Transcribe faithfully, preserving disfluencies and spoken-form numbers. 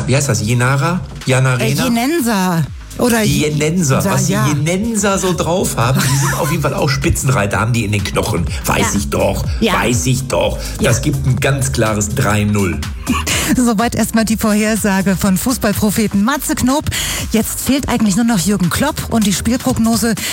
Jena, wie heißt das? Jenara? Jana Äh, Arena? Jenenser. Oder Die Jenenser, was ja. die Jenenser so drauf haben, die sind auf jeden Fall auch Spitzenreiter, haben die in den Knochen. Weiß Ja. ich doch, Ja. weiß ich doch. Ja. Das gibt ein ganz klares drei null. Soweit erstmal die Vorhersage von Fußballpropheten Matze Knob. Jetzt fehlt eigentlich nur noch Jürgen Klopp und die Spielprognose,